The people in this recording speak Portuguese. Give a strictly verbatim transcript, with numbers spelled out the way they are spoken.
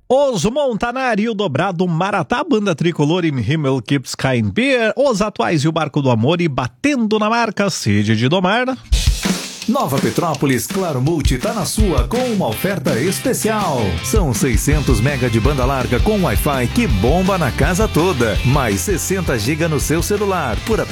Os Montanari, o Dobrado, Maratá, Banda Tricolor e Himmel Keeps Kein Beer, Os Atuais e o Barco do Amor e Batendo na Marca, Sede de Domar. Nova Petrópolis Claro Multi tá na sua com uma oferta especial. São seiscentos mega de banda larga com Wi-Fi que bomba na casa toda. Mais sessenta gigas no seu celular por apenas